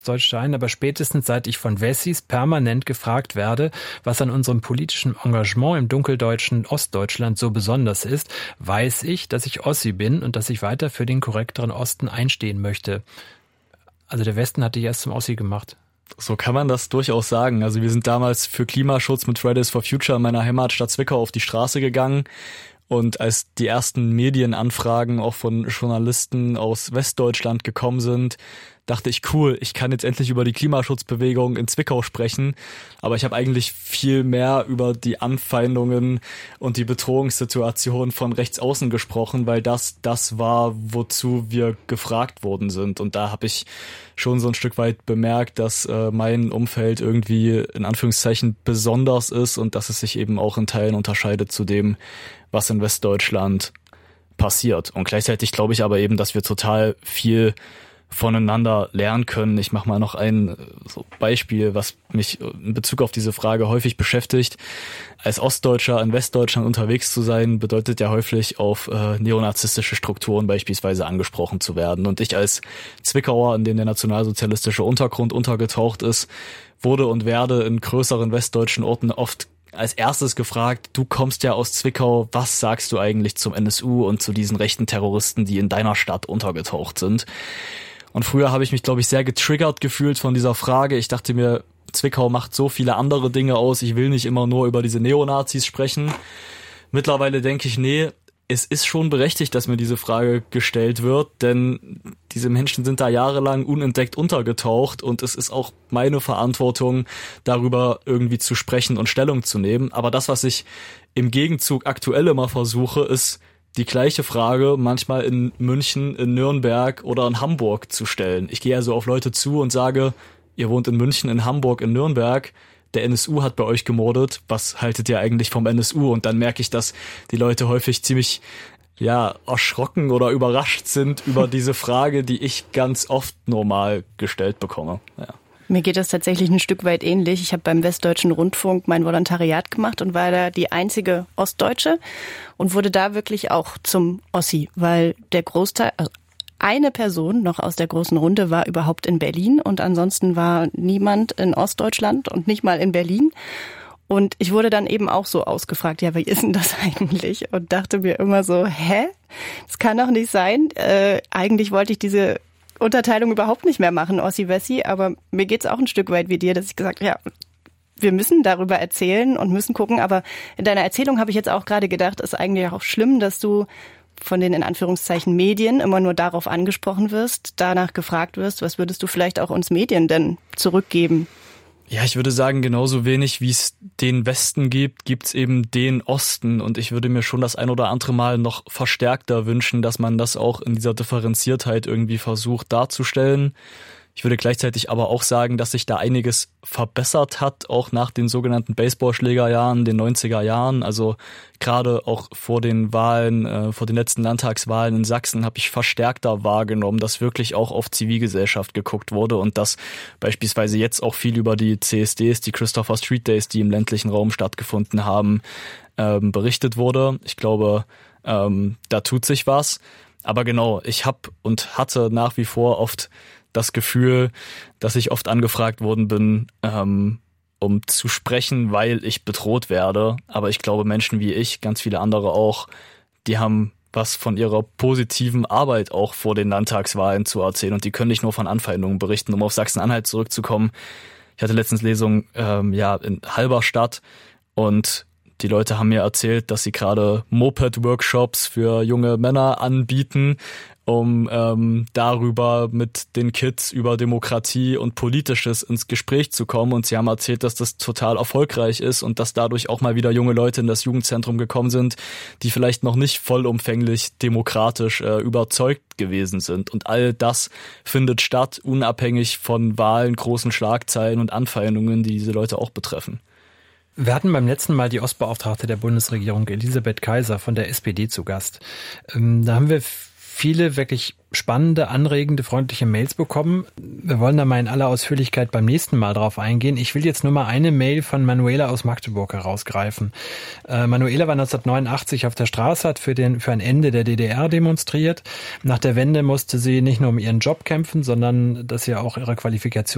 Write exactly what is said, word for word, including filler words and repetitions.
Ostdeutsch sein, aber spätestens seit ich von Wessis permanent gefragt werde, was an unserem politischen Engagement im dunkeldeutschen Ostdeutschland so besonders ist, weiß ich, dass ich Ossi bin und dass ich weiter für den korrekteren Osten einstehen möchte. Also der Westen hat dich erst zum Ossi gemacht. So kann man das durchaus sagen. Also wir sind damals für Klimaschutz mit Fridays for Future in meiner Heimatstadt Zwickau auf die Straße gegangen. Und als die ersten Medienanfragen auch von Journalisten aus Westdeutschland gekommen sind, dachte ich, cool, ich kann jetzt endlich über die Klimaschutzbewegung in Zwickau sprechen. Aber ich habe eigentlich viel mehr über die Anfeindungen und die Bedrohungssituation von rechts außen gesprochen, weil das das war, wozu wir gefragt worden sind. Und da habe ich schon so ein Stück weit bemerkt, dass äh, mein Umfeld irgendwie in Anführungszeichen besonders ist und dass es sich eben auch in Teilen unterscheidet zu dem, was in Westdeutschland passiert. Und gleichzeitig glaube ich aber eben, dass wir total viel voneinander lernen können. Ich mache mal noch ein so Beispiel, was mich in Bezug auf diese Frage häufig beschäftigt. Als Ostdeutscher in Westdeutschland unterwegs zu sein, bedeutet ja häufig auf äh, neonazistische Strukturen beispielsweise angesprochen zu werden. Und ich als Zwickauer, in dem der nationalsozialistische Untergrund untergetaucht ist, wurde und werde in größeren westdeutschen Orten oft als erstes gefragt, du kommst ja aus Zwickau, was sagst du eigentlich zum N S U und zu diesen rechten Terroristen, die in deiner Stadt untergetaucht sind? Und früher habe ich mich, glaube ich, sehr getriggert gefühlt von dieser Frage. Ich dachte mir, Zwickau macht so viele andere Dinge aus, ich will nicht immer nur über diese Neonazis sprechen. Mittlerweile denke ich, nee, es ist schon berechtigt, dass mir diese Frage gestellt wird, denn diese Menschen sind da jahrelang unentdeckt untergetaucht und es ist auch meine Verantwortung, darüber irgendwie zu sprechen und Stellung zu nehmen. Aber das, was ich im Gegenzug aktuell immer versuche, ist die gleiche Frage manchmal in München, in Nürnberg oder in Hamburg zu stellen. Ich gehe also auf Leute zu und sage, ihr wohnt in München, in Hamburg, in Nürnberg, der N S U hat bei euch gemordet, was haltet ihr eigentlich vom N S U? Und dann merke ich, dass die Leute häufig ziemlich ja erschrocken oder überrascht sind über diese Frage, die ich ganz oft normal gestellt bekomme. Ja. Mir geht das tatsächlich ein Stück weit ähnlich. Ich habe beim Westdeutschen Rundfunk mein Volontariat gemacht und war da die einzige Ostdeutsche und wurde da wirklich auch zum Ossi, weil der Großteil, also eine Person noch aus der großen Runde war überhaupt in Berlin und ansonsten war niemand in Ostdeutschland und nicht mal in Berlin. Und ich wurde dann eben auch so ausgefragt, ja, wie ist denn das eigentlich? Und dachte mir immer so, hä? Das kann doch nicht sein. Äh, eigentlich wollte ich diese Unterteilung überhaupt nicht mehr machen, Ossi-Wessi, aber mir geht's auch ein Stück weit wie dir, dass ich gesagt habe, ja, wir müssen darüber erzählen und müssen gucken, aber in deiner Erzählung habe ich jetzt auch gerade gedacht, ist eigentlich auch schlimm, dass du von den in Anführungszeichen Medien immer nur darauf angesprochen wirst, danach gefragt wirst, was würdest du vielleicht auch uns Medien denn zurückgeben? Ja, ich würde sagen, genauso wenig wie es den Westen gibt, gibt's eben den Osten. Und ich würde mir schon das ein oder andere Mal noch verstärkter wünschen, dass man das auch in dieser Differenziertheit irgendwie versucht darzustellen. Ich würde gleichzeitig aber auch sagen, dass sich da einiges verbessert hat, auch nach den sogenannten Baseballschlägerjahren, den neunziger Jahren. Also gerade auch vor den Wahlen, äh, vor den letzten Landtagswahlen in Sachsen habe ich verstärkter wahrgenommen, dass wirklich auch auf Zivilgesellschaft geguckt wurde und dass beispielsweise jetzt auch viel über die C S Ds, die Christopher Street Days, die im ländlichen Raum stattgefunden haben, ähm, berichtet wurde. Ich glaube, ähm, da tut sich was. Aber genau, ich habe und hatte nach wie vor oft das Gefühl, dass ich oft angefragt worden bin, ähm, um zu sprechen, weil ich bedroht werde. Aber ich glaube, Menschen wie ich, ganz viele andere auch, die haben was von ihrer positiven Arbeit auch vor den Landtagswahlen zu erzählen und die können nicht nur von Anfeindungen berichten. Um auf Sachsen-Anhalt zurückzukommen, ich hatte letztens Lesung ähm, ja in Halberstadt und die Leute haben mir erzählt, dass sie gerade Moped-Workshops für junge Männer anbieten, um ähm, darüber mit den Kids über Demokratie und Politisches ins Gespräch zu kommen. Und sie haben erzählt, dass das total erfolgreich ist und dass dadurch auch mal wieder junge Leute in das Jugendzentrum gekommen sind, die vielleicht noch nicht vollumfänglich demokratisch äh, überzeugt gewesen sind. Und all das findet statt, unabhängig von Wahlen, großen Schlagzeilen und Anfeindungen, die diese Leute auch betreffen. Wir hatten beim letzten Mal die Ostbeauftragte der Bundesregierung, Elisabeth Kaiser von der S P D, zu Gast. Ähm, da haben wir viele wirklich spannende, anregende, freundliche Mails bekommen. Wir wollen da mal in aller Ausführlichkeit beim nächsten Mal drauf eingehen. Ich will jetzt nur mal eine Mail von Manuela aus Magdeburg herausgreifen. Äh, Manuela war neunzehnhundertneunundachtzig auf der Straße, hat für, den, für ein Ende der D D R demonstriert. Nach der Wende musste sie nicht nur um ihren Job kämpfen, sondern dass sie auch ihre Qualifikation